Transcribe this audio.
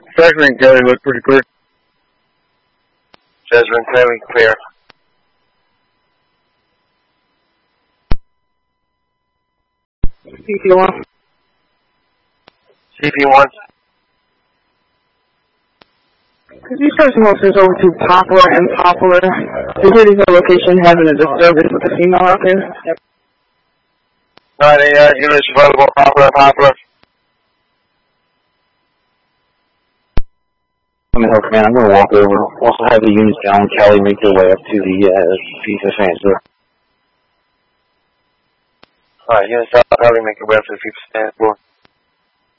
Treasury and Kelly look pretty clear. Treasury and Kelly clear. CP1. CP1. Could you search motions over to Poplar and Poplar? Security location having a disturbance with a female out there. Yep. 9 units available, Poplar and Poplar. I'm going to help, man. I'm going to walk over. Also have the units down Cali make their way up to the FIFA fans door. Alright, units down Cali make their way up to the FIFA fans door.